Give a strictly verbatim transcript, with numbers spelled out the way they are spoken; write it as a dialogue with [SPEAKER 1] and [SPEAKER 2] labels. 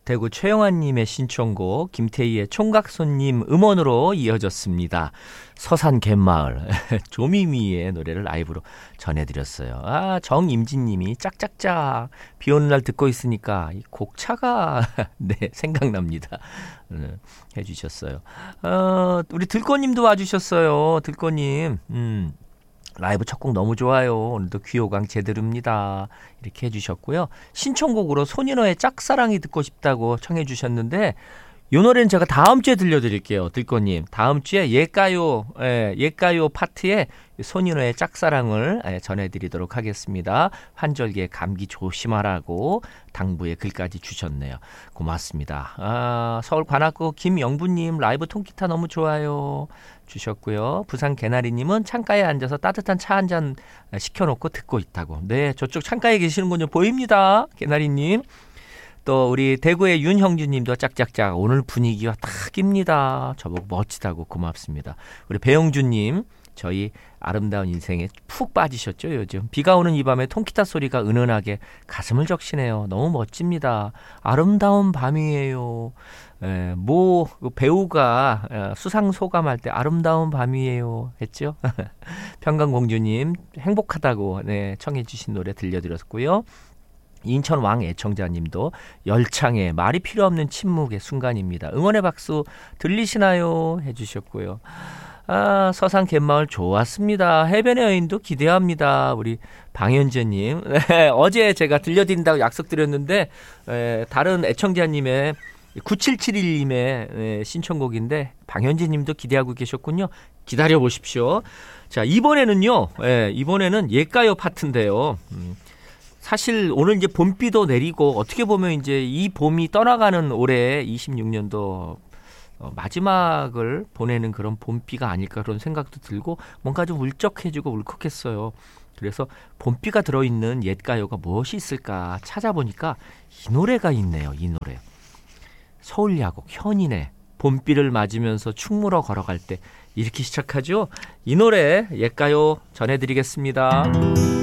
[SPEAKER 1] 대구 최영환님의 신청곡 김태희의 총각손님 음원으로 이어졌습니다. 서산 갯마을 조미미의 노래를 라이브로 전해드렸어요. 아, 정임진님이 짝짝짝 비 오는 날 듣고 있으니까 이 곡차가 네 생각납니다. 네, 해주셨어요. 어, 우리 들꽃님도 와주셨어요. 들꽃님 음. 라이브 첫 곡 너무 좋아요. 오늘도 귀호강 제대로입니다. 이렇게 해주셨고요. 신청곡으로 손인호의 짝사랑이 듣고 싶다고 청해 주셨는데 이 노래는 제가 다음 주에 들려드릴게요. 들꽃님. 다음 주에 옛가요, 예, 옛가요 파트에 손인호의 짝사랑을 예, 전해드리도록 하겠습니다. 환절기에 감기 조심하라고 당부의 글까지 주셨네요. 고맙습니다. 아, 서울 관악구 김영부님 라이브 통기타 너무 좋아요. 주셨고요. 부산 개나리님은 창가에 앉아서 따뜻한 차 한 잔 시켜놓고 듣고 있다고. 네, 저쪽 창가에 계시는군요. 보입니다. 개나리님. 또 우리 대구의 윤형주님도 짝짝짝 오늘 분위기와 딱입니다. 저보고 멋지다고 고맙습니다. 우리 배영주님 저희 아름다운 인생에 푹 빠지셨죠 요즘. 비가 오는 이 밤에 통기타 소리가 은은하게 가슴을 적시네요. 너무 멋집니다. 아름다운 밤이에요. 에, 모 배우가 수상 소감할 때 아름다운 밤이에요 했죠. 평강공주님 행복하다고 네, 청해 주신 노래 들려드렸고요. 인천 왕 애청자님도 열창의 말이 필요 없는 침묵의 순간입니다. 응원의 박수 들리시나요? 해주셨고요. 아, 서산 갯마을 좋았습니다. 해변의 여인도 기대합니다. 우리 방현재님. 네, 어제 제가 들려드린다고 약속드렸는데 에, 다른 애청자님의 구칠칠일님의 에, 신청곡인데 방현재님도 기대하고 계셨군요. 기다려보십시오. 자, 이번에는요. 에, 이번에는 옛가요 파트인데요. 음, 사실 오늘 이제 봄비도 내리고 어떻게 보면 이제 이 봄이 떠나가는 올해 이십육 년도 어, 마지막을 보내는 그런 봄비가 아닐까 그런 생각도 들고 뭔가 좀 울적해지고 울컥했어요. 그래서 봄비가 들어있는 옛가요가 무엇이 있을까 찾아보니까 이 노래가 있네요. 이 노래. 서울야곡 현인의 봄비를 맞으면서 충무로 걸어갈 때 이렇게 시작하죠. 이 노래 옛가요 전해드리겠습니다.